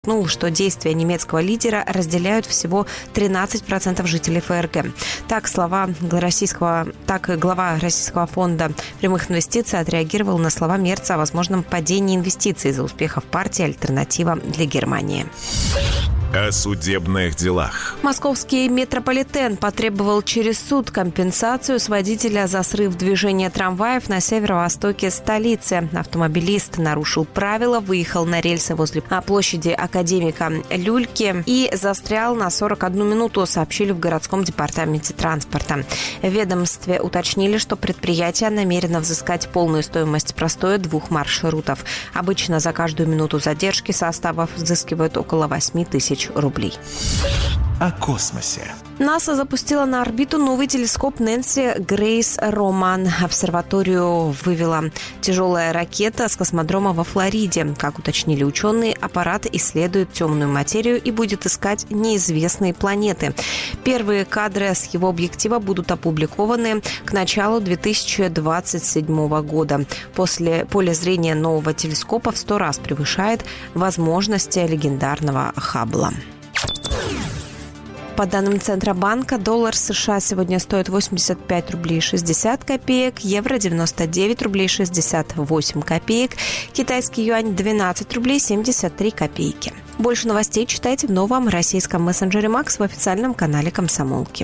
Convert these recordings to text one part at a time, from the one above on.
что действия немецкого лидера разделяют всего 13% жителей ФРГ. Так глава Российского фонда прямых инвестиций отреагировал на слова Мерца о возможном падении инвестиций из-за успехов партии «Альтернатива для Германии». О судебных делах. Московский метрополитен потребовал через суд компенсацию с водителя за срыв движения трамваев на северо-востоке столицы. Автомобилист нарушил правила, выехал на рельсы возле площади Академика Люльки и застрял на 41 минуту, сообщили в городском департаменте транспорта. В ведомстве уточнили, что предприятие намерено взыскать полную стоимость простоя 2 маршрутов. Обычно за каждую минуту задержки составов взыскивают около 8 тысяч рублей. О космосе. НАСА запустила на орбиту новый телескоп Нэнси Грейс Роман. Обсерваторию вывела тяжелая ракета с космодрома во Флориде. Как уточнили ученые, аппарат исследует темную материю и будет искать неизвестные планеты. Первые кадры с его объектива будут опубликованы к началу 2027 года. Поле зрения нового телескопа в 100 раз превышает возможности легендарного Хаббла. По данным Центробанка, доллар США сегодня стоит 85 рублей 60 копеек, евро 99 рублей 68 копеек, китайский юань 12 рублей 73 копейки. Больше новостей читайте в новом российском мессенджере Макс в официальном канале Комсомолки.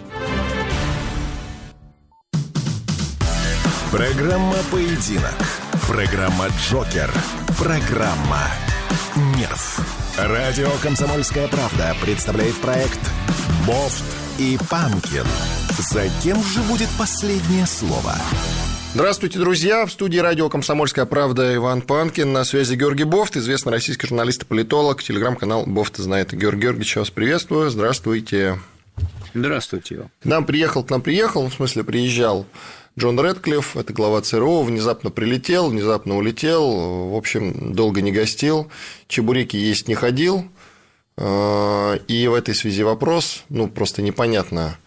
Программа «Поединок». Программа «Джокер». Программа «Нерв». Радио «Комсомольская правда» представляет проект «Бофт и Панкин». За кем же будет последнее слово? Здравствуйте, друзья. В студии радио «Комсомольская правда» Иван Панкин. На связи Георгий Бофт, известный российский журналист и политолог. Телеграм-канал «Бофт знает». Георгий Георгиевич, вас приветствую. Здравствуйте. Здравствуйте. К нам приехал, в смысле приезжал Джон Рэдклифф, это глава ЦРУ, внезапно прилетел, внезапно улетел, в общем, долго не гостил, чебуреки есть не ходил, и в этой связи вопрос, просто непонятно,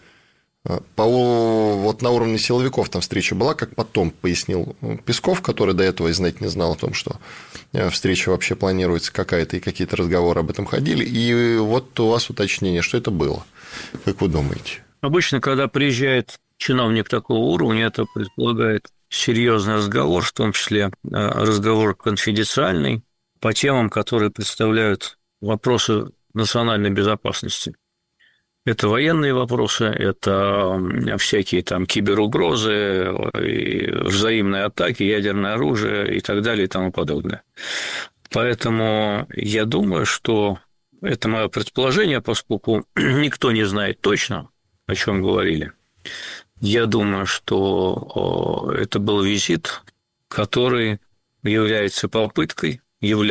вот на уровне силовиков там встреча была, как потом пояснил Песков, который до этого и знать не знал о том, что встреча вообще планируется какая-то, и какие-то разговоры об этом ходили, и вот у вас уточнение, что это было, как вы думаете? Обычно, когда приезжает чиновник такого уровня, это предполагает серьезный разговор, в том числе разговор конфиденциальный, по темам, которые представляют вопросы национальной безопасности. Это военные вопросы, это всякие там киберугрозы, взаимные атаки, ядерное оружие и так далее и тому подобное. Поэтому я думаю, что это мое предположение, поскольку никто не знает точно, о чем говорили. Я думаю, что это был визит, который являлся попыткой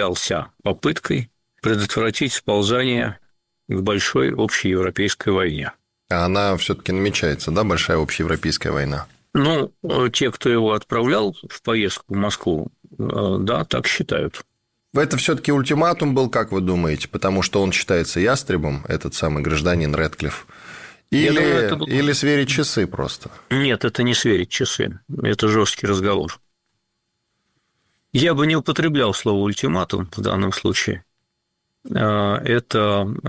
предотвратить сползание к большой общеевропейской войне. А она все-таки намечается, да, большая общеевропейская война? Те, кто его отправлял в поездку в Москву, да, так считают. Это все-таки ультиматум был, как вы думаете, потому что он считается ястребом, этот самый гражданин Рэдклифф? Или сверить часы просто? Нет, это не сверить часы. Это жесткий разговор. Я бы не употреблял слово «ультиматум» в данном случае. Это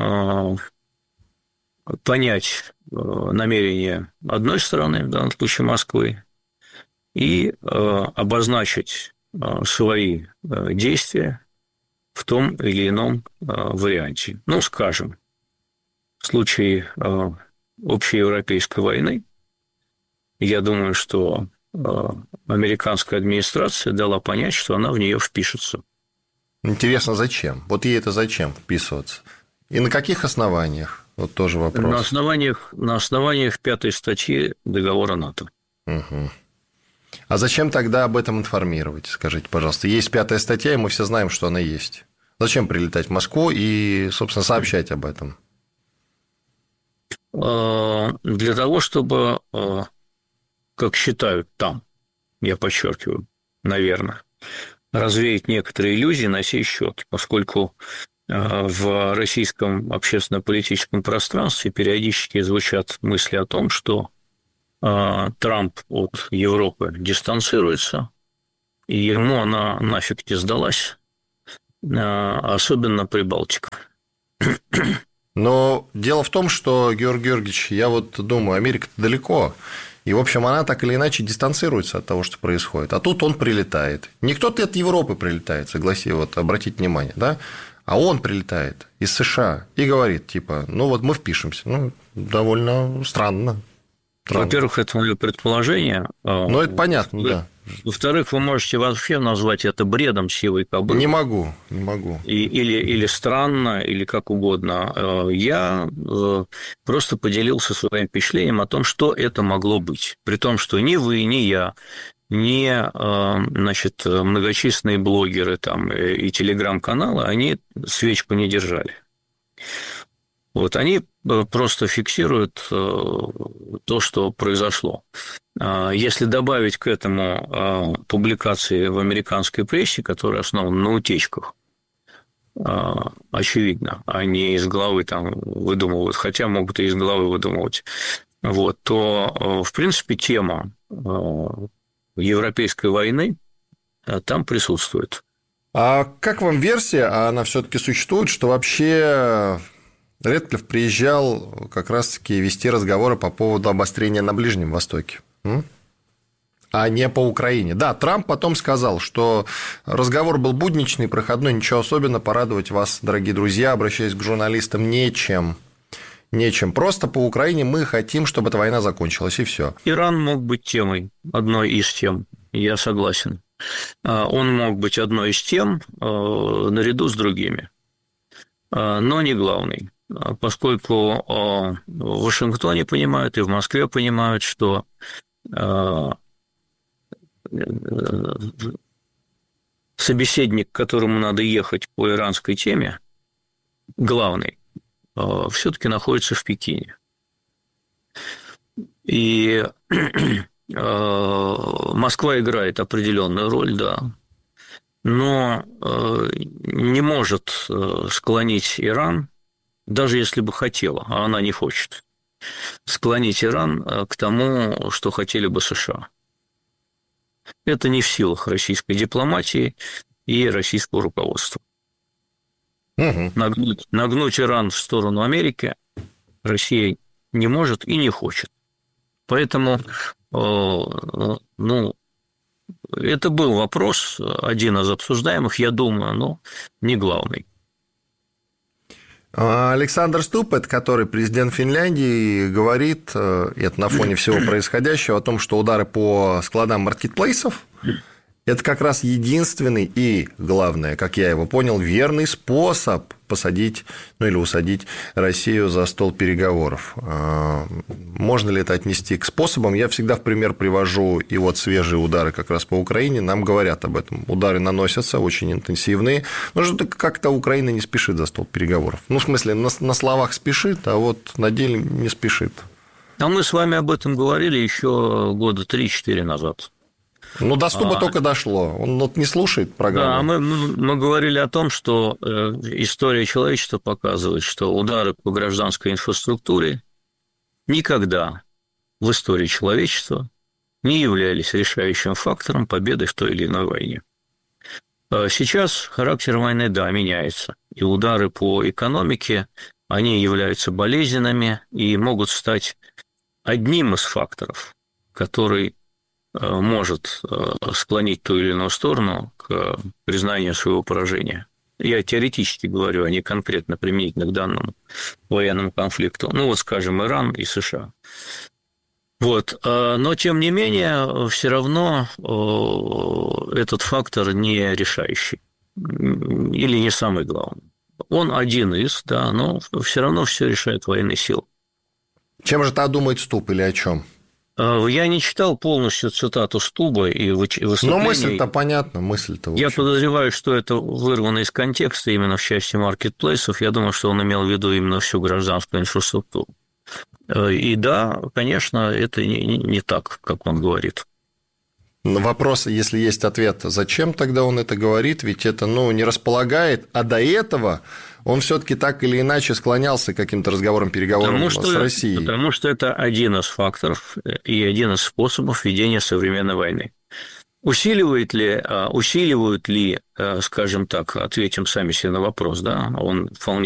понять намерение одной стороны, в данном случае Москвы, и обозначить свои действия в том или ином варианте. Скажем, в случае общеевропейской войны, я думаю, что американская администрация дала понять, что она в нее впишется. Интересно, зачем? Вот ей это зачем вписываться? И на каких основаниях? Вот тоже вопрос. На основаниях 5 статьи договора НАТО. Угу. А зачем тогда об этом информировать? Скажите, пожалуйста. Есть 5 статья, и мы все знаем, что она есть. Зачем прилетать в Москву и, собственно, сообщать об этом? Для того, чтобы, как считают там, я подчеркиваю, наверное, развеять некоторые иллюзии на сей счет, поскольку в российском общественно-политическом пространстве периодически звучат мысли о том, что Трамп от Европы дистанцируется, и ему она нафиг не сдалась, особенно Прибалтика. Но дело в том, что, Георгий Георгиевич, я вот думаю, Америка-то далеко, и, в общем, она так или иначе дистанцируется от того, что происходит. А тут он прилетает. Не кто-то от Европы прилетает, согласись, вот обратите внимание, да? А он прилетает из США и говорит, типа, ну вот мы впишемся. Ну, довольно странно. Во-первых, это мое предположение. Ну, это понятно, да. Во-вторых, вы можете вообще назвать это бредом сивой кобылы. Не могу. Или странно, или как угодно. Я просто поделился своим впечатлением о том, что это могло быть. При том, что ни вы, ни я, ни, значит, многочисленные блогеры там, и телеграм-каналы, они свечку не держали. Вот они просто фиксируют то, что произошло. Если добавить к этому публикации в американской прессе, которые основаны на утечках, очевидно, они из головы там выдумывают, хотя могут и из головы выдумывать, вот, то, в принципе, тема европейской войны там присутствует. А как вам версия, а она все-таки существует, что вообще Рэдклифф приезжал как раз-таки вести разговоры по поводу обострения на Ближнем Востоке, а не по Украине? Да, Трамп потом сказал, что разговор был будничный, проходной, ничего особенного, порадовать вас, дорогие друзья, обращаясь к журналистам, нечем. Просто по Украине мы хотим, чтобы эта война закончилась, и все. Иран мог быть темой, одной из тем, я согласен. Он мог быть одной из тем наряду с другими, но не главной, поскольку в Вашингтоне понимают и в Москве понимают, что собеседник, к которому надо ехать по иранской теме, главный, все-таки находится в Пекине. И Москва играет определенную роль, да, но не может склонить Иран, даже если бы хотела, а она не хочет, склонить Иран к тому, что хотели бы США. Это не в силах российской дипломатии и российского руководства. Нагнуть Иран в сторону Америки Россия не может и не хочет. Поэтому, это был вопрос, один из обсуждаемых, я думаю, но не главный. Александр Ступпет, который президент Финляндии, говорит, это на фоне всего происходящего, о том, что удары по складам маркетплейсов – это как раз единственный и, главное, как я его понял, верный способ посадить, или усадить Россию за стол переговоров. Можно ли это отнести к способам? Я всегда в пример привожу и вот свежие удары как раз по Украине. Нам говорят об этом. Удары наносятся очень интенсивные. Но что-то как-то Украина не спешит за стол переговоров. Ну, в смысле, на словах спешит, а вот на деле не спешит. А мы с вами об этом говорили еще года 3-4 назад. Ну, до Стуба только дошло. Он вот не слушает программу. Да, мы говорили о том, что история человечества показывает, что удары по гражданской инфраструктуре никогда в истории человечества не являлись решающим фактором победы в той или иной войне. Сейчас характер войны, да, меняется. И удары по экономике, они являются болезненными и могут стать одним из факторов, который может склонить ту или иную сторону к признанию своего поражения. Я теоретически говорю, а не конкретно применительно к данному военному конфликту. Ну, вот, скажем, Иран и США. Вот. Но, тем не менее, все равно этот фактор не решающий или не самый главный. Он один из, да, но все равно все решает военные силы. Чем же тогда думает Ступ или о чем? Я не читал полностью цитату Стуба и выступление. Но мысль-то понятна, мысль-то. Я подозреваю, что это вырвано из контекста именно в части маркетплейсов. Я думаю, что он имел в виду именно всю гражданскую инфраструктуру. И да, конечно, это не так, как он говорит. Но вопрос, если есть ответ, зачем тогда он это говорит, ведь это, не располагает, а до этого он все-таки так или иначе склонялся к каким-то разговорам, переговорам с Россией. Потому что это один из факторов и один из способов ведения современной войны. Усиливают ли, скажем так, ответим сами себе на вопрос, да, он вполне